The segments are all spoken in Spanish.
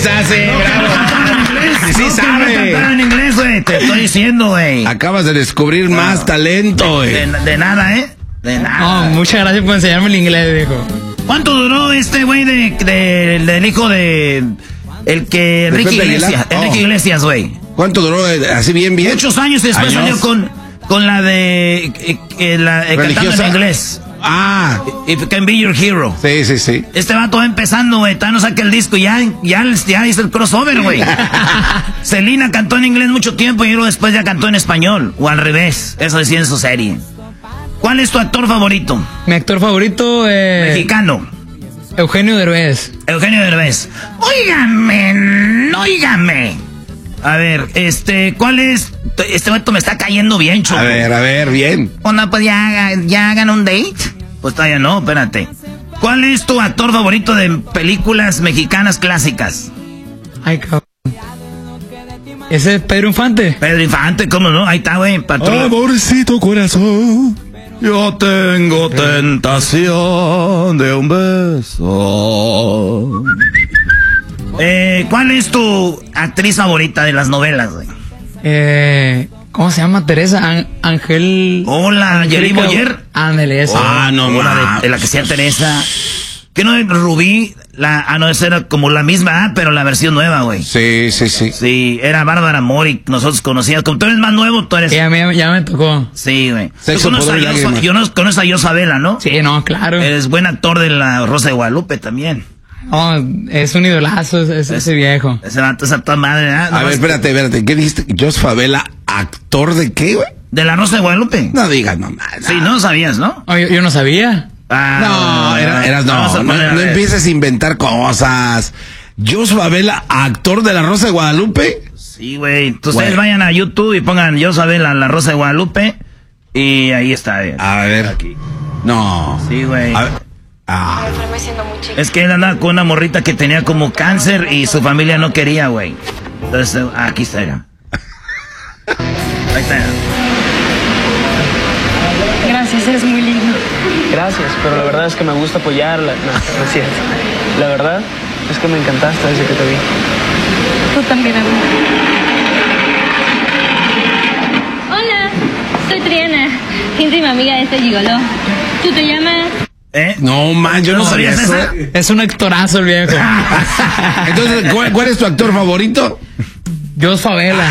está, sí, bravo. Sí sabe. En inglés, güey, te estoy diciendo, güey. Acabas de descubrir más talento, güey. De nada, ¿eh? De nada. No, muchas gracias por enseñarme el inglés, viejo. ¿Cuánto duró este güey del hijo de... El que... Enrique Iglesias. Enrique Iglesias, güey. ¿Cuánto duró? Así bien. Muchos años y después salió con la de... cantando en inglés. If I Can Be Your Hero. Sí. Este vato va empezando, güey. Todavía no saca el disco. Ya hizo el crossover, güey. Selena cantó en inglés mucho tiempo y luego después ya cantó en español. O al revés. Eso decía en su serie. ¿Cuál es tu actor favorito? Mi actor favorito mexicano. Eugenio Derbez. Eugenio Derbez. Óigame. A ver, ¿cuál es? Este vato me está cayendo bien, Choco. A ver, bien. Onda, pues ya hagan un date. Pues todavía no, espérate. ¿Cuál es tu actor favorito de películas mexicanas clásicas? Ay, cabrón. ¿Ese es Pedro Infante? Pedro Infante, ¿cómo no? Ahí está, güey. Amorcito corazón, yo tengo tentación de un beso. ¿Cuál es tu actriz favorita de las novelas, güey? ¿Cómo se llama? Teresa Ángel. Hola, Yeri Boyer. Ándale, esa. No, de la que sea Teresa. ¿Qué no? Rubí. Esa era como la misma, pero la versión nueva, güey. Sí. Sí, era Bárbara Mori, nosotros conocíamos. Como tú eres más nuevo, tú eres... Ya me tocó. Sí, güey. Yo no conoces a Yosabela, ¿no? Sí, no, claro. Eres buen actor de La Rosa de Guadalupe también. No, es un idolazo ese viejo. Ese vato es a toda madre, ¿eh? A ver, espérate. ¿Qué dijiste? ¿Jos Favela, actor de qué, güey? De La Rosa de Guadalupe. No digas mamá. Sí, no sabías, ¿no? Oh, yo no sabía. No empieces a inventar cosas. Jos Favela, actor de La Rosa de Guadalupe. Sí, güey. Ustedes vayan a YouTube y pongan Jos Favela, La Rosa de Guadalupe. Y ahí está. A ver. Aquí. No. Sí, güey. Es que él andaba con una morrita que tenía como cáncer y su familia no quería, güey. Entonces, aquí está. Ahí está. Gracias, eres muy lindo. Gracias, pero la verdad es que me gusta apoyarla. No es cierto. La verdad es que me encantaste desde que te vi. Tú también, amigo. Hola, soy Triana, íntima amiga de este gigoló. ¿Tú te llamas? No, man, yo no sabía eso. Es un actorazo el viejo. Entonces, ¿cuál es tu actor favorito? Jos Favela.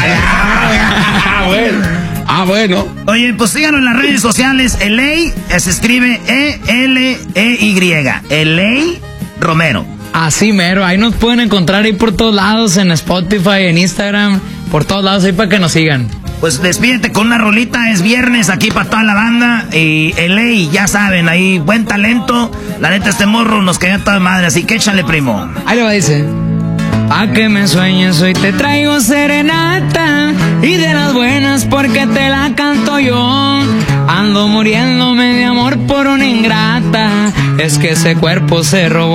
Bueno. Oye, pues síganos en las redes sociales. Eley se escribe E-L-E-Y. Eley Romero. Así mero, ahí nos pueden encontrar ahí por todos lados, en Spotify, en Instagram, por todos lados ahí para que nos sigan. Pues despídete con una rolita, es viernes aquí para toda la banda. Y Eley, ya saben, ahí buen talento. La neta, este morro nos queda toda madre, así que échale, primo. Ahí le va, dice. Pa' que me sueñes hoy te traigo serenata y de las buenas porque te la canto yo. Ando muriéndome de amor por una ingrata, es que ese cuerpo se robó.